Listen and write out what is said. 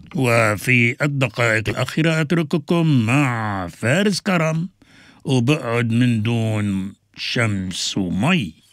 وفي الدقائق الأخيرة أترككم مع فارس كرم، وبقعد من دون شمس ومي.